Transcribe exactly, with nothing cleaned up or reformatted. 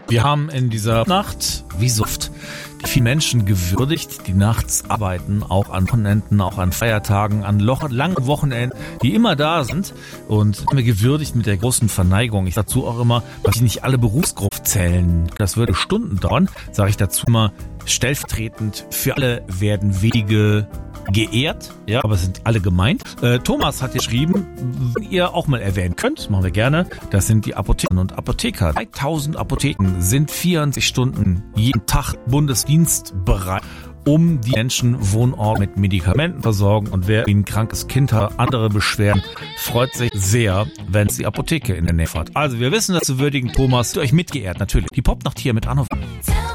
Wir haben in dieser Nacht, wie so oft, die vielen Menschen gewürdigt, die nachts arbeiten, auch an Wochenenden, auch an Feiertagen, an Loch- langen Wochenenden, die immer da sind. Und haben wir gewürdigt mit der großen Verneigung. Ich dazu auch immer, was ich nicht alle Berufsgruppen zählen, das würde Stunden dauern, sage ich dazu immer, stellvertretend für alle werden Wege geehrt, ja, aber es sind alle gemeint. Äh, Thomas hat geschrieben, wenn ihr auch mal erwähnen könnt, das machen wir gerne, das sind die Apotheken und Apotheker. dreitausend Apotheken sind vierundzwanzig Stunden jeden Tag bundesdienstbereit, um die Menschen Wohnort mit Medikamenten versorgen. Und wer ein krankes Kind hat, andere Beschwerden, freut sich sehr, wenn es die Apotheke in der Nähe hat. Also wir wissen das zu würdigen, Thomas, euch mitgeehrt, natürlich. Die Popnacht hier mit Anno.